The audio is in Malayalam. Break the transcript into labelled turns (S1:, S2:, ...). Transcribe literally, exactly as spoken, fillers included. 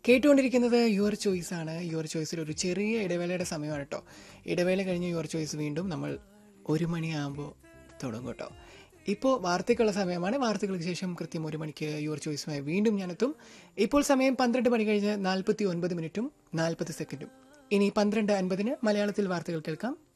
S1: കേട്ടുകൊണ്ടിരിക്കുന്നത് യുവർ ചോയ്സ് ആണ്. യുവർ ചോയ്സിൽ ഒരു ചെറിയ ഇടവേളയുടെ സമയമാണ് കേട്ടോ. ഇടവേള കഴിഞ്ഞ് യുവർ ചോയ്സ് വീണ്ടും നമ്മൾ ഒരു മണിയാകുമ്പോൾ തുടങ്ങും കേട്ടോ. ഇപ്പോൾ വാർത്തയ്ക്കുള്ള സമയമാണ്. വാർത്തകൾക്ക് ശേഷം കൃത്യം ഒരു മണിക്ക് യുവർ ചോയ്സുമായി വീണ്ടും ഞാനെത്തും. ഇപ്പോൾ സമയം പന്ത്രണ്ട് മണി കഴിഞ്ഞ് നാൽപ്പത്തി ഒൻപത് മിനിറ്റും നാൽപ്പത് സെക്കൻഡും. ഇനി പന്ത്രണ്ട് അൻപതിന് മലയാളത്തിൽ വാർത്തകൾ കേൾക്കാം.